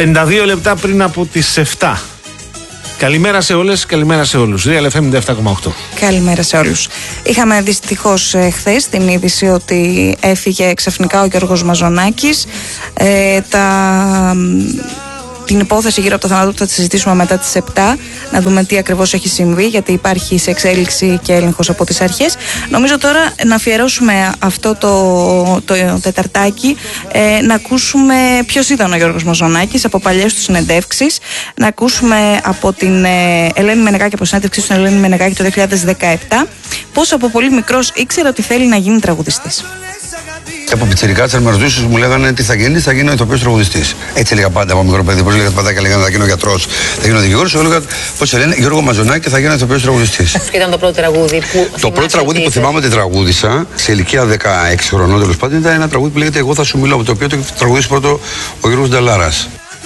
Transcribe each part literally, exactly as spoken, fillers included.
πενήντα δύο λεπτά πριν από τις επτά. Καλημέρα σε όλες, καλημέρα σε όλους. Real εφ εμ ενενήντα επτά κόμμα οκτώ. Καλημέρα σε όλους. Είχαμε δυστυχώς ε, χθες την είδηση ότι έφυγε ξαφνικά ο Γιώργος Μαζονάκης. Ε, τα... Την υπόθεση γύρω από το θάνατο του θα τη συζητήσουμε μετά τις επτά, να δούμε τι ακριβώς έχει συμβεί, γιατί υπάρχει σε εξέλιξη και έλεγχος από τις αρχές. Νομίζω τώρα να αφιερώσουμε αυτό το, το τεταρτάκι, ε, να ακούσουμε ποιος ήταν ο Γιώργος Μαζονάκης από παλιές του συνεντεύξεις, να ακούσουμε από την ε, Ελένη Μενεγάκη, από συνέντευξη στην Ελένη Μενεγάκη το δύο χιλιάδες δεκαεπτά, πώς από πολύ μικρός ήξερε ότι θέλει να γίνει τραγουδιστής. Από πιτσιρικάτσα με ρωτούσες, μου λέγανε τι θα γίνει, θα γίνω ηθοποιός τραγουδιστής. Έτσι έλεγα πάντα από μικρό παιδί. Πώς λέγανε τα παιδάκια, λέγανε θα γίνω γιατρός, θα γίνω δικηγόρος. Εγώ έλεγα πώς λένε Γιώργο Μαζονάκη, θα γίνω ηθοποιός τραγουδιστής. Ποιο ήταν το πρώτο τραγούδι που. Το πρώτο τραγούδι που θυμάμαι ότι τραγούδισα σε ηλικία δεκαέξι χρονών τέλος πάντων ήταν ένα τραγούδι που λέγεται Εγώ θα σου μιλώ, από το οποίο το τραγουδίσει πρώτο ο Γιώργος Νταλάρας.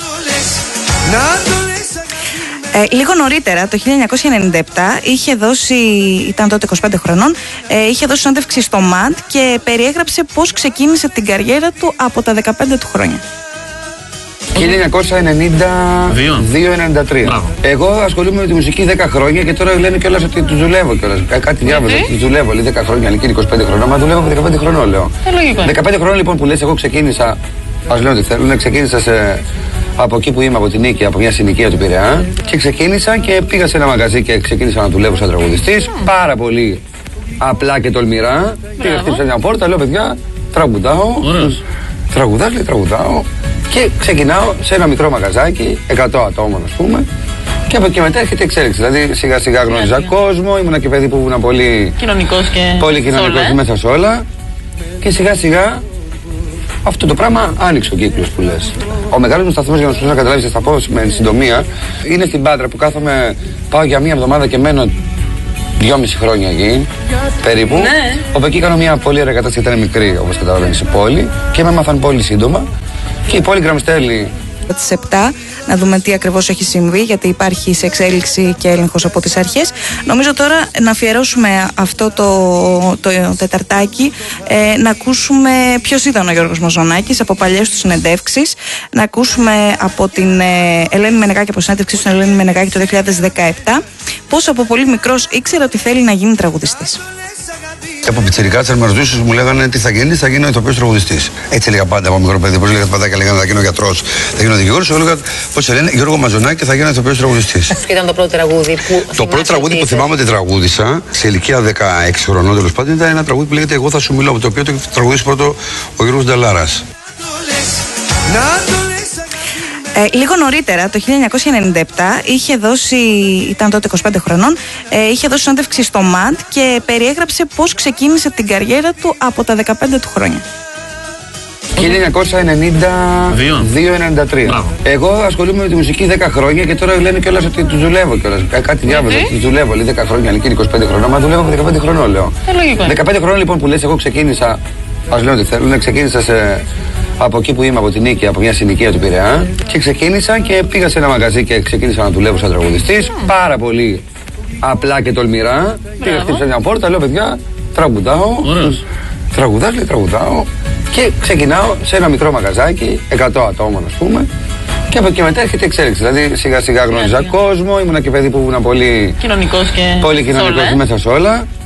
Ε, λίγο νωρίτερα, το χίλια εννιακόσια ενενήντα επτά, είχε δώσει, ήταν τότε είκοσι πέντε χρονών, ε, είχε δώσει συνέντευξη στο ΜΑΝΤ και περιέγραψε πώς ξεκίνησε την καριέρα του από τα δεκαπέντε του χρόνια. χίλια εννιακόσια ενενήντα δύο ενενήντα τρία. Εγώ ασχολούμαι με τη μουσική δέκα χρόνια και τώρα λένε κιόλας ότι του δουλεύω κιόλας. Κάτι διάβαζα ότι του δουλεύω. Λέει δέκα χρόνια, αλλά είκοσι πέντε χρονών. Μα δουλεύω από δεκαπέντε χρονών, λέω. Ε, δεκαπέντε χρονών λοιπόν που λες, εγώ ξεκίνησα. Ας λέω ότι θέλω, ξεκίνησα σε. Από εκεί που είμαι, από την Νίκη, από μια συνοικία του Πειραιά, και ξεκίνησα και πήγα σε ένα μαγαζί και ξεκίνησα να δουλεύω σαν τραγουδιστής. Mm. Πάρα πολύ απλά και τολμηρά. Yeah. Πήγα, χτύπησα μια πόρτα, λέω παιδιά, τραγουδάω. Mm. Τραγουδάς, λέει τραγουδάω. Και ξεκινάω σε ένα μικρό μαγαζάκι, εκατό ατόμων ας πούμε. Και από εκεί μετά έρχεται η εξέλιξη. Δηλαδή σιγά σιγά γνώριζα yeah, κόσμο, ήμουνα και παιδί που ήμουν πολύ κοινωνικός και, πολύ κοινωνικός και μέσα σε όλα. Και σιγά σιγά. Αυτό το πράγμα άνοιξε ο κύκλος που λες. Ο μεγάλος μου σταθμός, για να σου να καταλάβεις, θα πω με συντομία, είναι στην Πάτρα που κάθομαι, πάω για μία εβδομάδα και μένω δυόμιση χρόνια εκεί, περίπου. Ναι. Όπου εκεί κάνω μια πολύ ωραία κατάσταση, ήταν μικρή όπως καταλαβαίνεις η πόλη και με έμαθαν πολύ σύντομα. Και η πόλη γραμμιστέλη. Τις επτά, να δούμε τι ακριβώς έχει συμβεί, γιατί υπάρχει σε εξέλιξη και έλεγχος από τις αρχές. Νομίζω τώρα να αφιερώσουμε αυτό το, το τεταρτάκι, ε, να ακούσουμε ποιος ήταν ο Γιώργος Μαζονάκης από παλιές του συνεντεύξεις, να ακούσουμε από την ε, Ελένη Μενεγάκη, από συνέντευξη στην Ελένη Μενεγάκη το δύο χιλιάδες δεκαεπτά, πώς από πολύ μικρός ήξερε ότι θέλει να γίνει τραγουδιστής. Από πιτσιρικάτσα με ρωτούσες, μου λέγανε τι θα γίνει, θα γίνω ηθοποιός τραγουδιστής. Έτσι έλεγα πάντα από μικρό παιδί. Πώς λέγανε τα παιδάκια, λέγανε θα γίνω γιατρός, θα γίνω δικηγόρος. Εγώ έλεγα πώς λένε Γιώργο Μαζονάκη, θα γίνω ηθοποιός τραγουδιστής. Ποιο ήταν το πρώτο τραγούδι που. Το πρώτο τραγούδι που θυμάμαι ότι τραγούδισα σε ηλικία δεκαέξι χρονών τέλος πάντων ήταν ένα τραγούδι που λέγεται Εγώ θα σου μιλώ, από το οποίο το τραγουδίσει πρώτο ο Γιώργος Νταλάρας. Ε, λίγο νωρίτερα, το χίλια εννιακόσια ενενήντα επτά, είχε δώσει, ήταν τότε είκοσι πέντε χρονών, ε, είχε δώσει συνέντευξη στο ΜΑΝΤ και περιέγραψε πώς ξεκίνησε την καριέρα του από τα δεκαπέντε του χρόνια. χίλια εννιακόσια ενενήντα δύο ενενήντα τρία. Εγώ ασχολούμαι με τη μουσική δέκα χρόνια και τώρα λένε κιόλας ότι του δουλεύω κιόλας. Κάτι διάβαζα ότι του δουλεύω. Λέει δέκα χρόνια, αλλά είκοσι πέντε χρονών. Μα δουλεύω από δεκαπέντε χρονών, λέω. Ε, δεκαπέντε χρονών λοιπόν που λες, εγώ ξεκίνησα. Ας λέω ότι θέλω, ξεκίνησα σε. Από εκεί που είμαι, από την Νίκη, από μια συνοικία του Πειραιά, και ξεκίνησα και πήγα σε ένα μαγαζί και ξεκίνησα να δουλεύω σαν τραγουδιστής. Mm. Πάρα πολύ απλά και τολμηρά. Πήγα, χτύπησα μια πόρτα, λέω παιδιά, τραγουδάω. Mm. Τραγουδάς, λέει τραγουδάω. Και ξεκινάω σε ένα μικρό μαγαζάκι, εκατό ατόμων ας πούμε. Και από εκεί μετά έρχεται η εξέλιξη. Δηλαδή σιγά σιγά γνώριζα κόσμο, ήμουνα και παιδί που ήμουν πολύ κοινωνικός και, πολύ κοινωνικός και μέσα σε όλα.